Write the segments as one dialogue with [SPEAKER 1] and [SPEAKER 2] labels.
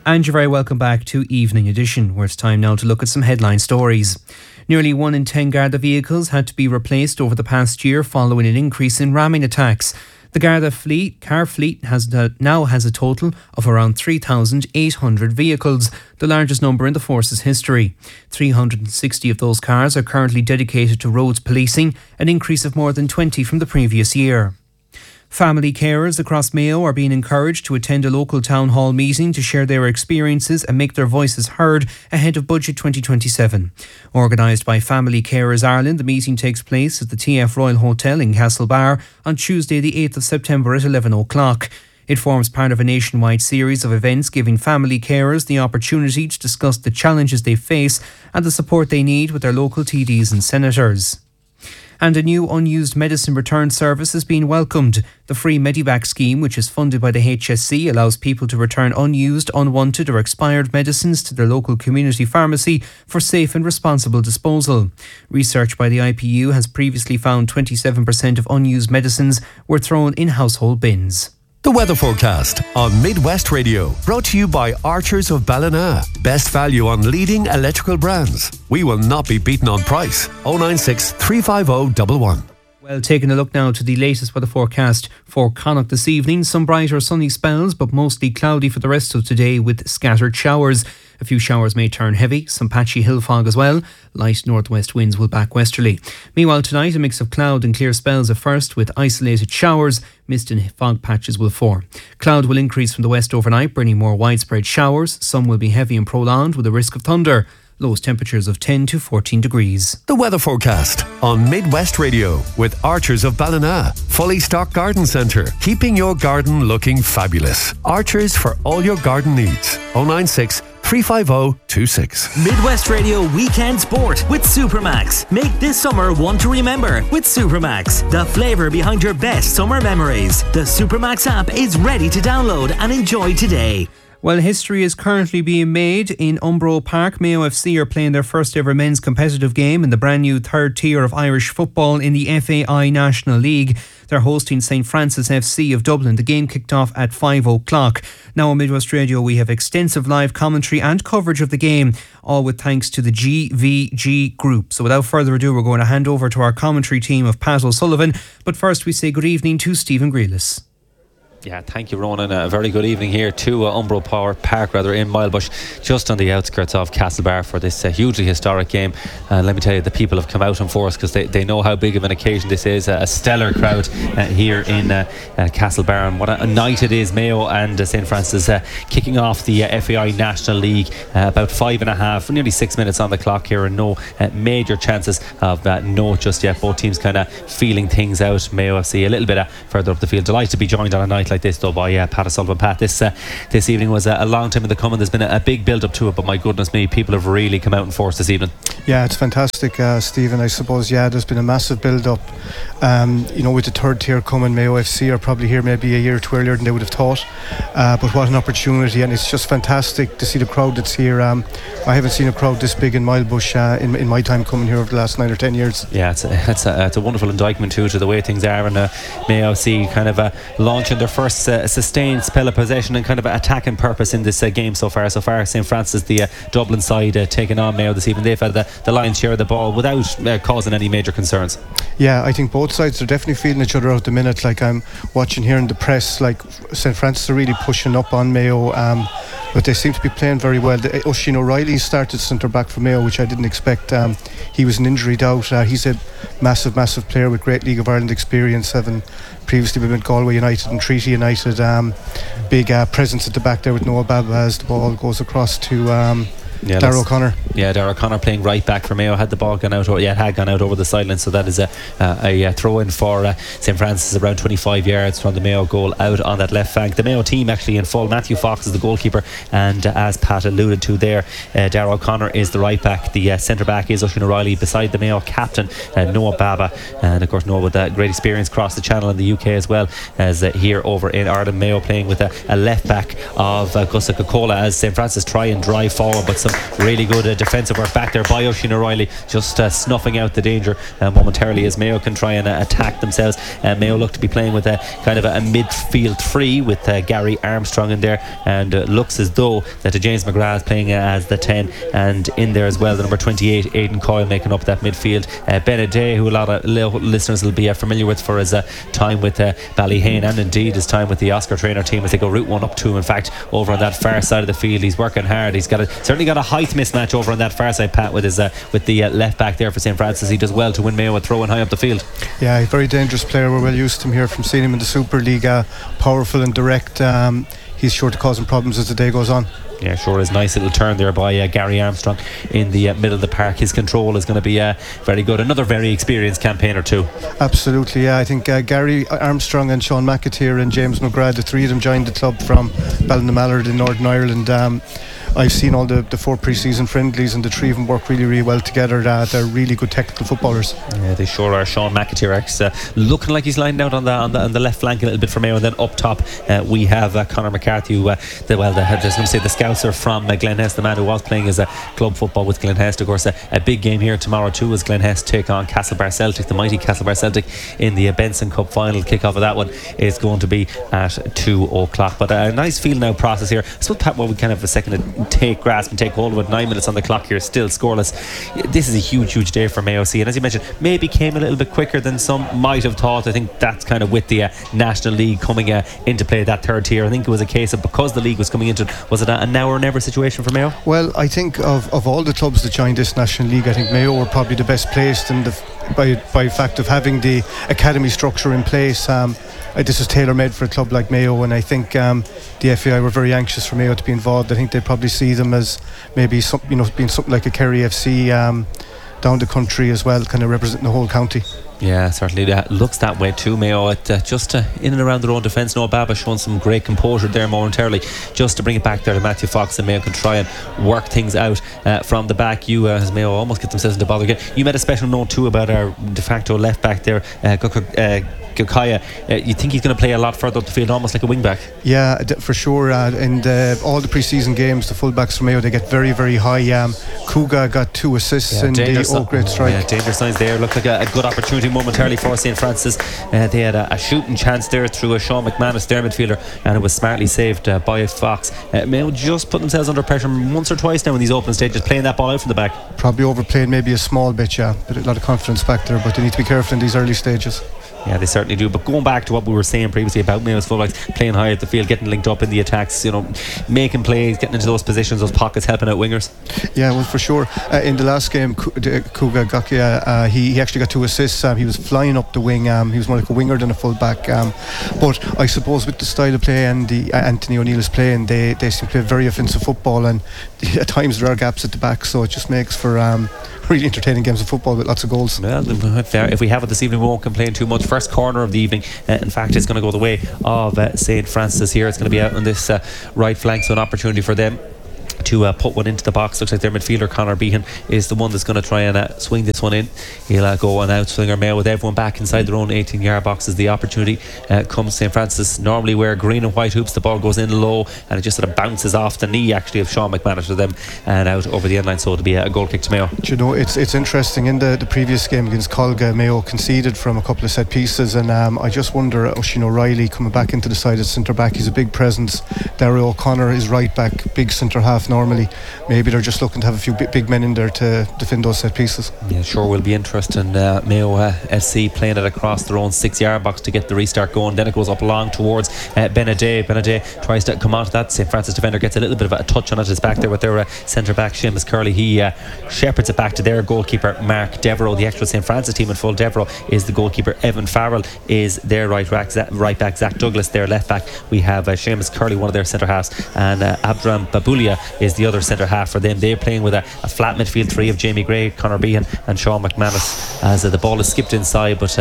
[SPEAKER 1] And you're very welcome back to Evening Edition, where it's time now to look at some headline stories. Nearly 1 in 10 Garda vehicles had to be replaced over the past year following an increase in ramming attacks. The Garda car fleet now has a total of around 3,800 vehicles, the largest number in the force's history. 360 of those cars are currently dedicated to roads policing, an increase of more than 20 from the previous year. Family carers across Mayo are being encouraged to attend a local town hall meeting to share their experiences and make their voices heard ahead of Budget 2027. Organised by Family Carers Ireland, the meeting takes place at the TF Royal Hotel in Castlebar on Tuesday the 8th of September at 11 o'clock. It forms part of a nationwide series of events giving family carers the opportunity to discuss the challenges they face and the support they need with their local TDs and senators. And a new unused medicine return service is being welcomed. The free Medivac scheme, which is funded by the HSC, allows people to return unused, unwanted or expired medicines to their local community pharmacy for safe and responsible disposal. Research by the IPU has previously found 27% of unused medicines were thrown in household bins.
[SPEAKER 2] The weather forecast on Midwest Radio, brought to you by Archers of Ballina. Best value on leading electrical brands. We will not be beaten on price. 096 350 111.
[SPEAKER 1] Well, taking a look now to the latest weather forecast for Connacht this evening. Some brighter sunny spells, but mostly cloudy for the rest of today with scattered showers. A few showers may turn heavy, some patchy hill fog as well. Light northwest winds will back westerly. Meanwhile, tonight a mix of cloud and clear spells at first with isolated showers. Mist and fog patches will form. Cloud will increase from the west overnight, bringing more widespread showers. Some will be heavy and prolonged with a risk of thunder. Lowest temperatures of 10 to 14 degrees.
[SPEAKER 2] The weather forecast on Midwest Radio with Archers of Ballina. Fully stocked garden centre, keeping your garden looking fabulous. Archers for all your garden needs. 096 350 26.
[SPEAKER 3] Midwest Radio Weekend Sport with Supermax. Make this summer one to remember with Supermax. The flavour behind your best summer memories. The Supermax app is ready to download and enjoy today.
[SPEAKER 1] Well, history is currently being made in Umbro Park. Mayo FC are playing their first ever men's competitive game in the brand new third tier of Irish football in the FAI National League. They're hosting St Francis FC of Dublin. The game kicked off at 5 o'clock. Now on Midwest Radio we have extensive live commentary and coverage of the game, all with thanks to the GVG Group. So without further ado, we're going to hand over to our commentary team of Pat O'Sullivan. But first we say good evening to Stephen Grealis.
[SPEAKER 4] Yeah, thank you, Ronan. A very good evening here to Umbro Park in Milebush, just on the outskirts of Castlebar for this hugely historic game. Let me tell you, the people have come out in force because they know how big of an occasion this is. A stellar crowd here in Castlebar, and what a night it is. Mayo and St Francis kicking off the FAI National League. About 5.5, nearly 6 minutes on the clock here, and no major chances of no just yet. Both teams kind of feeling things out. Mayo FC a little bit further up the field. Delighted to be joined on a night like this though by Pat O'Sullivan. Pat, this evening was a long time in the coming. There's been a big build up to it, but my goodness me, people have really come out in force this evening.
[SPEAKER 5] Yeah, it's fantastic, Stephen. I suppose, there's been a massive build up. With the third tier coming, Mayo FC are probably here maybe a year or two earlier than they would have thought. But what an opportunity, and it's just fantastic to see the crowd that's here. I haven't seen a crowd this big in Milebush in my time coming here over the last 9 or 10 years.
[SPEAKER 4] Yeah, it's a wonderful indictment too to the way things are, and Mayo FC kind of launching their first sustained spell of possession and kind of attacking purpose in this game so far. St Francis, the Dublin side, taking on Mayo this evening. They've had the lion's share of the ball without causing any major concerns.
[SPEAKER 5] Yeah, I think both sides are definitely feeling each other out at the minute. Like I'm watching here in the press, like St Francis are really pushing up on Mayo, but they seem to be playing very well. Oisin O'Reilly started centre back for Mayo, which I didn't expect. He was an injury doubt. He's a massive player with great League of Ireland experience, having previously been with Galway United and Treaty United. Big presence at the back there with Noah Baba as the ball goes across to Darragh O'Connor. Yeah, Darragh O'Connor playing right back for Mayo. Had the ball gone out, had gone out over the sideline, so that is a throw in for St Francis, around 25 yards from the Mayo goal out on that left flank. The Mayo team actually in full. Matthew Fox is the goalkeeper, and as Pat alluded to there, Darragh O'Connor is the right back. The centre back is Oisin O'Reilly, beside the Mayo captain Noah Baba, and of course Noah with great experience across the channel in the UK as well as here over in Ireland. Mayo playing with a left back of Gusa Coca-Cola as St Francis try and drive forward, but some
[SPEAKER 4] Some really good defensive work back there by Oisin O'Reilly, just snuffing out the danger momentarily as Mayo can try and attack themselves. Mayo look to be playing with a kind of a midfield three with Gary Armstrong in there, and looks as though that James McGrath is playing as the 10, and in there as well the number 28 Aidan Coyle making up that midfield. Benaday, who a lot of listeners will be familiar with for his time with Ballyhane, and indeed his time with the Oscar Traynor team as they go route 1 up 2. In fact, over on that far side of the field, he's working hard. He's certainly got a height mismatch over on that far side, Pat, with his with the left back there for St Francis. He does well to win Mayo and throwing high up the field.
[SPEAKER 5] Yeah, a very dangerous player. We're well used to him here from seeing him in the Super League. Powerful and direct. He's sure to cause him problems as the day goes on.
[SPEAKER 4] Yeah, sure is. Nice little turn there by Gary Armstrong in the middle of the park. His control is going to be very good. Another very experienced campaigner too.
[SPEAKER 5] Absolutely, yeah. I think Gary Armstrong and Sean McAteer and James McGrath, the three of them joined the club from Ballynamallard in Northern Ireland. I've seen all the 4 pre-season friendlies, and the three of them work really, really well together. They're really good technical footballers. Yeah,
[SPEAKER 4] they sure are. Sean McAteer looking like he's lined out on the left flank a little bit for Mayo, and then up top we have Conor McCarthy, who just going to say the Scouser from Glenhest, the man who was playing as a club football with Glenhest. Of course, a big game here tomorrow too, as Glenhest take on Castlebar Celtic, the mighty Castlebar Celtic, in the Benson Cup final. Kick-off of that one is going to be at 2 o'clock. But a nice feel now process here. I suppose, Pat, what we kind of have a second to grasp and take hold of it. 9 minutes on the clock here, still scoreless. This is a huge day for Mayo C, and as you mentioned, maybe came a little bit quicker than some might have thought. I think that's kind of with the National League coming into play, that third tier. I think it was a case of, because the league was coming into it, was it a now or never situation for Mayo?
[SPEAKER 5] Well, I think of all the clubs that joined this National League, I think Mayo were probably the best placed, and by fact of having the academy structure in place. This is tailor-made for a club like Mayo, and I think the FAI were very anxious for Mayo to be involved. I think they probably see them as maybe being something like a Kerry FC down the country as well, kind of representing the whole county.
[SPEAKER 4] Yeah, certainly that looks that way too. Mayo at just in and around their own defence. Noah Baba showing some great composure there momentarily, just to bring it back there to Matthew Fox, and Mayo can try and work things out from the back. You as Mayo almost get themselves into bother again. You made a special note too about our de facto left back there, Gokaya. You think he's going to play a lot further up the field, almost like a wing back?
[SPEAKER 5] Yeah, for sure. In all the pre-season games, the full-backs from Mayo, they get very, very high. Kuga got 2 assists in the Oak Great Strike.
[SPEAKER 4] Yeah, danger signs there. Looked like a good opportunity momentarily for St Francis. They had a shooting chance there through a Sean McManus, their midfielder, and it was smartly saved by Fox. Mayo just put themselves under pressure once or twice now in these open stages, playing that ball out from the back.
[SPEAKER 5] Probably overplayed maybe a small bit, yeah, but a lot of confidence back there, but they need to be careful in these early stages.
[SPEAKER 4] Yeah, they certainly do. But going back to what we were saying previously about Mayo's fullbacks playing high at the field, getting linked up in the attacks, making plays, getting into those positions, those pockets, helping out wingers. Yeah,
[SPEAKER 5] well, for sure. In the last game, Kuga Gakia, he actually got 2 assists. He was flying up the wing. He was more like a winger than a fullback. But I suppose with the style of play and the Anthony O'Neill is playing, they seem to play very offensive football, and at times there are gaps at the back, so it just makes for really entertaining games of football with lots of goals.
[SPEAKER 4] Well, if we have it this evening, we won't complain too much. First corner of the evening, in fact, it's going to go the way of St Francis here. It's going to be out on this right flank, so an opportunity for them to put one into the box. Looks like their midfielder Conor Behan is the one that's going to try and swing this one in. He'll go an outswinger. Mayo with everyone back inside their own 18-yard box as the opportunity comes. St Francis normally wear green and white hoops. The ball goes in low and it just sort of bounces off the knee actually of Sean McManus to them and out over the end line, so it'll be a goal kick to Mayo.
[SPEAKER 5] Do it's interesting. In the previous game against Colga, Mayo conceded from a couple of set pieces, and I just wonder, Oisin O'Reilly coming back into the side as centre back, he's a big presence. Dario O'Connor is right back, big centre half normally. Maybe they're just looking to have a few big men in there to defend those set pieces.
[SPEAKER 4] Yeah, sure will be interesting. Mayo SC playing it across their own 6-yard box to get the restart going. Then it goes up long towards Benaday. Benaday tries to come onto that. St Francis defender gets a little bit of a touch on it. It's back there with their centre back Seamus Curley. He shepherds it back to their goalkeeper Mark Devereux. The actual St Francis team in full. Devereux is the goalkeeper. Evan Farrell is their right back. Zach Douglas their left back. We have Seamus Curley, one of their centre halves, and Abdram Babulia is the other centre half for them. They're playing with a flat midfield three of Jamie Gray, Conor Behan and Sean McManus as the ball is skipped inside, but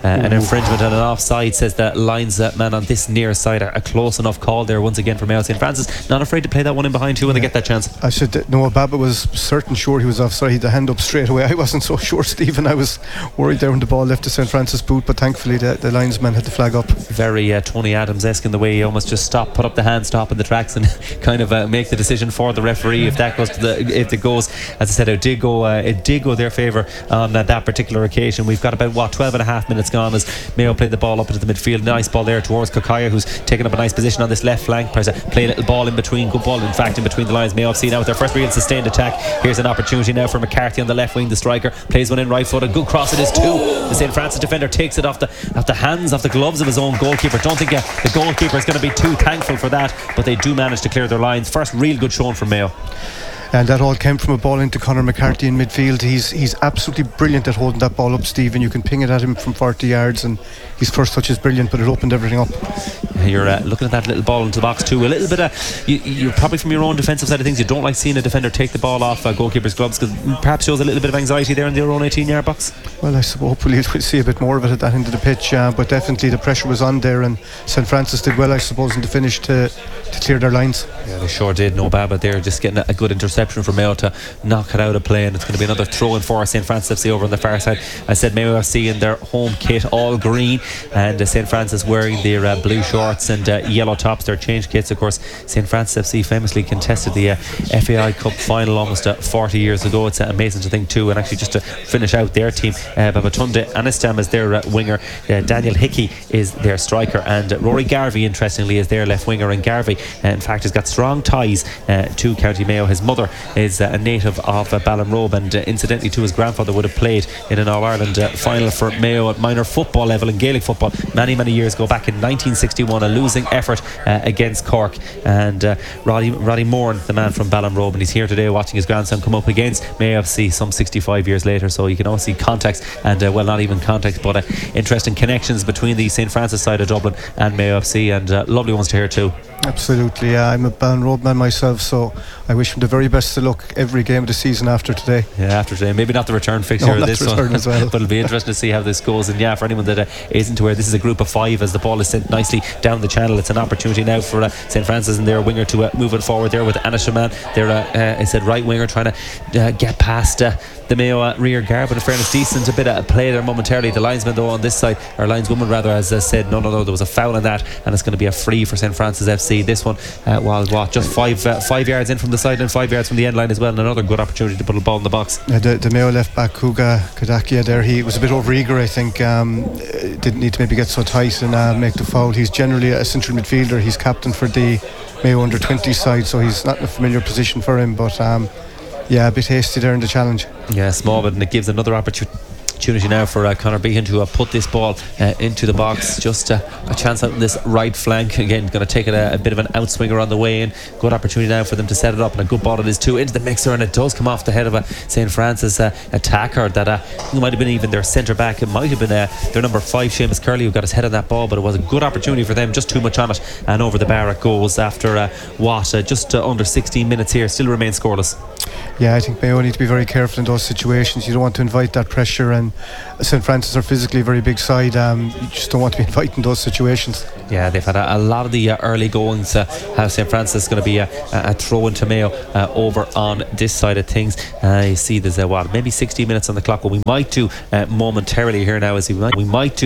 [SPEAKER 4] An infringement and an offside, says the linesman on this near side. A close enough call there once again for Mayo St. Francis. Not afraid to play that one in behind too when they get that chance.
[SPEAKER 5] I said that Noah Babbitt was certain sure he was offside. He had the hand up straight away. I wasn't so sure, Stephen. I was worried there when the ball left the St. Francis boot, but thankfully the linesman had the flag up.
[SPEAKER 4] Very Tony Adams-esque in the way he almost just put up the hand, stop in the tracks, and kind of make the decision for the referee if that goes if it goes. As I said, it did go their favour on that particular occasion. We've got about 12 and a half minutes gone as Mayo played the ball up into the midfield. Nice ball there towards Kokaya, who's taken up a nice position on this left flank. Play a little ball in between, good ball in fact in between the lines. Mayo FC now with their first real sustained attack. Here's an opportunity now for McCarthy on the left wing. The striker plays one in right foot, a good cross it is too. The St. Francis defender takes it off the hands, off the gloves of his own goalkeeper. Don't think the goalkeeper is going to be too thankful for that, but they do manage to clear their lines. First real good showing from Mayo.
[SPEAKER 5] And that all came from a ball into Conor McCarthy in midfield. He's absolutely brilliant at holding that ball up, Stephen. You can ping it at him from 40 yards, and his first touch is brilliant, but it opened everything up.
[SPEAKER 4] You're looking at that little ball into the box too. A little bit you're probably from your own defensive side of things, you don't like seeing a defender take the ball off a goalkeeper's gloves, because perhaps shows a little bit of anxiety there in their own 18-yard box.
[SPEAKER 5] Well, I suppose hopefully we'll see a bit more of it at that end of the pitch, but definitely the pressure was on there, and St. Francis did well, I suppose, in the finish to clear their lines.
[SPEAKER 4] Yeah, they sure did. No bad, but they're just getting a good interception from Mayo to knock it out of play, and it's going to be another throw in for St. Francis FC over on the far side. I said Mayo FC in their home kit, all green, and St. Francis wearing their blue shorts and yellow tops, their change kits. Of course, St. Francis FC famously contested the FAI Cup final almost 40 years ago. It's amazing to think too. And actually, just to finish out their team, Babatunde Anistam is their winger, Daniel Hickey is their striker, and Rory Garvey, interestingly, is their left winger. And Garvey, in fact, has got strong ties to County Mayo. His mother is a native of Ballinrobe, and incidentally too, his grandfather would have played in an All-Ireland final for Mayo at minor football level in Gaelic football many years ago, back in 1961, a losing effort against Cork. And Roddy Moore, the man from Ballinrobe, and he's here today watching his grandson come up against Mayo FC some 65 years later. So you can also see context, and well, not even context, but interesting connections between the St. Francis side of Dublin and Mayo FC, and lovely ones to hear too.
[SPEAKER 5] Absolutely, yeah. I'm a Ballinrobe man myself, so I wish him the very best of luck every game of the season after today.
[SPEAKER 4] Yeah, after today. Maybe not the return fixture of this one,
[SPEAKER 5] as well.
[SPEAKER 4] But it'll be interesting to see how this goes. And yeah, for anyone that isn't aware, this is a group of 5 as the ball is sent nicely down the channel. It's an opportunity now for St. Francis and their winger to move it forward there with Anishaman. They're I said right winger trying to get past the Mayo rear guard, but in fairness, decent a bit of play there momentarily. The linesman though on this side, or lineswoman rather, has said no, there was a foul on that, and it's going to be a free for St. Francis FC. This one was just 5 yards in from the side and 5 yards from the end line as well, and another good opportunity to put a ball in the box.
[SPEAKER 5] The Mayo left back Kuga Kadakia there, he was a bit over eager, I think. Didn't need to maybe get so tight and make the foul. He's generally a central midfielder. He's captain for the Mayo under 20 side, so he's not in a familiar position for him, but yeah, a bit hasty there in the challenge.
[SPEAKER 4] Yeah, small, but it gives another opportunity now for Conor Behan to put this ball into the box. Just a chance out on this right flank. Again, going to take it a bit of an outswinger on the way in. Good opportunity now for them to set it up, and a good ball it is too into the mixer, and it does come off the head of a St. Francis attacker that who might have been even their centre back. It might have been their number 5, Seamus Curley, who got his head on that ball, but it was a good opportunity for them. Just too much on it, and over the bar it goes after just under 16 minutes here. Still remains scoreless.
[SPEAKER 5] Yeah, I think Mayo need to be very careful in those situations. You don't want to invite that pressure, and St. Francis are physically a very big side. You just don't want to be inviting those situations.
[SPEAKER 4] Yeah, they've had a lot of the early goings. How St. Francis is going to be a throw into Mayo over on this side of things. You see there's maybe 60 minutes on the clock. What we might do momentarily here now is we might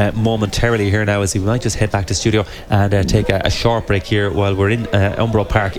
[SPEAKER 4] just head back to studio and take a short break here while we're in Umbro Park